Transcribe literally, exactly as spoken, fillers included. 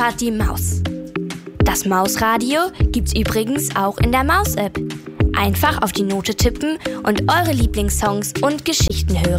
Party Maus. Das Mausradio gibt's übrigens auch in der Maus-App. Einfach auf die Note tippen und eure Lieblingssongs und Geschichten hören.